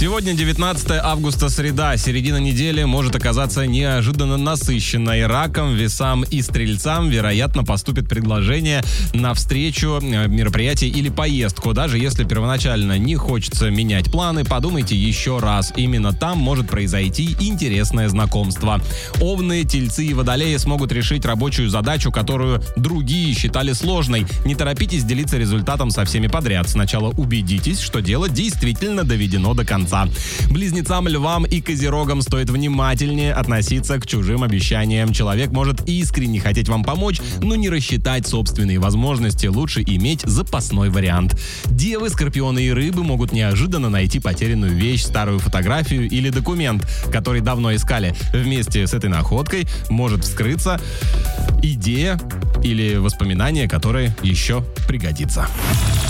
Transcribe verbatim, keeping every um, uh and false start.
Сегодня девятнадцатое августа, среда. Середина недели может оказаться неожиданно насыщенной. Раком, весам и стрельцам, вероятно, поступит предложение на встречу, мероприятие или поездку. Даже если первоначально не хочется менять планы, подумайте еще раз. Именно там может произойти интересное знакомство. Овны, тельцы и водолеи смогут решить рабочую задачу, которую другие считали сложной. Не торопитесь делиться результатом со всеми подряд. Сначала убедитесь, что дело действительно доведено до конца. Близнецам, львам и козерогам стоит внимательнее относиться к чужим обещаниям. Человек может искренне хотеть вам помочь, но не рассчитать собственные возможности. Лучше иметь запасной вариант. Девы, скорпионы и рыбы могут неожиданно найти потерянную вещь, старую фотографию или документ, который давно искали. Вместе с этой находкой может вскрыться идея или воспоминание, которое еще пригодится.